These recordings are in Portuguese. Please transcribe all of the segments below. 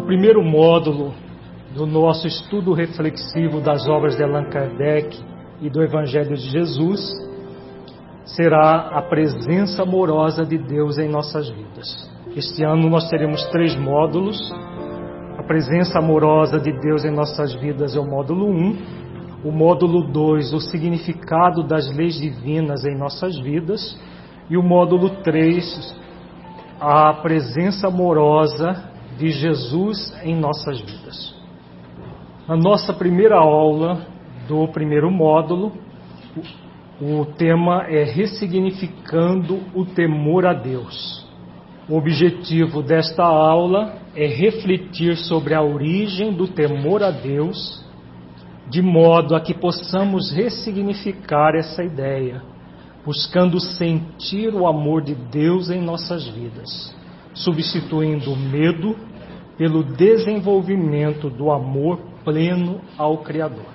primeiro módulo do nosso estudo reflexivo das obras de Allan Kardec e do Evangelho de Jesus será a presença amorosa de Deus em nossas vidas. Este ano nós teremos 3 módulos. A presença amorosa de Deus em nossas vidas é o módulo 1. O módulo 2, o significado das leis divinas em nossas vidas. E o módulo 3, a presença amorosa de Jesus em nossas vidas. Na nossa primeira aula do primeiro módulo, o tema é ressignificando o temor a Deus. O objetivo desta aula é refletir sobre a origem do temor a Deus, de modo a que possamos ressignificar essa ideia, buscando sentir o amor de Deus em nossas vidas, substituindo o medo pelo desenvolvimento do amor pleno ao Criador.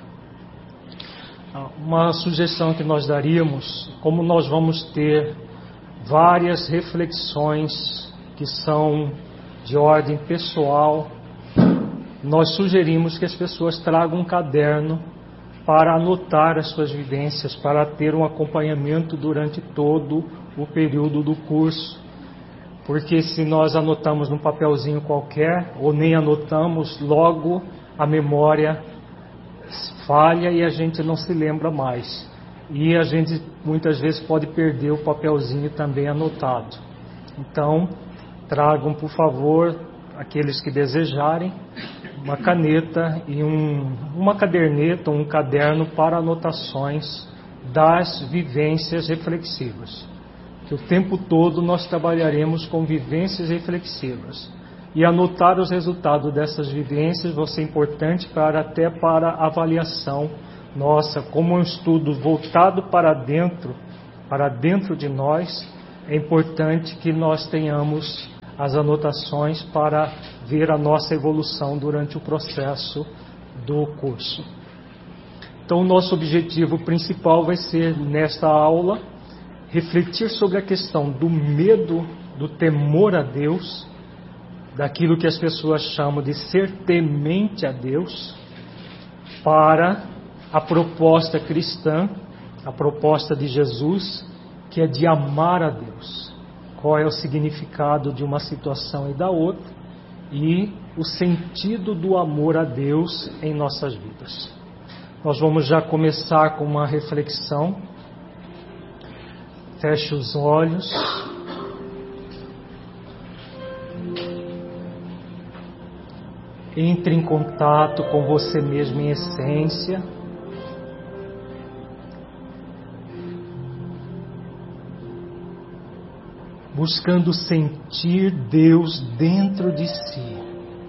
Uma sugestão que nós daríamos, como nós vamos ter várias reflexões que são de ordem pessoal, nós sugerimos que as pessoas tragam um caderno para anotar as suas vivências, para ter um acompanhamento durante todo o período do curso. Porque se nós anotamos num papelzinho qualquer, ou nem anotamos, logo a memória falha e a gente não se lembra mais. E a gente muitas vezes pode perder o papelzinho também anotado. Então, tragam, por favor, aqueles que desejarem, uma caneta e uma caderneta, um caderno para anotações das vivências reflexivas. Que o tempo todo nós trabalharemos com vivências reflexivas. E anotar os resultados dessas vivências vai ser importante até para a avaliação nossa, como um estudo voltado para dentro de nós, é importante que nós tenhamos as anotações para ver a nossa evolução durante o processo do curso. Então, o nosso objetivo principal vai ser, nesta aula, refletir sobre a questão do medo, do temor a Deus, daquilo que as pessoas chamam de ser temente a Deus, para a proposta cristã, a proposta de Jesus, que é de amar a Deus. Qual é o significado de uma situação e da outra, e o sentido do amor a Deus em nossas vidas. Nós vamos já começar com uma reflexão. Feche os olhos. Entre em contato com você mesmo em essência. Buscando sentir Deus dentro de si.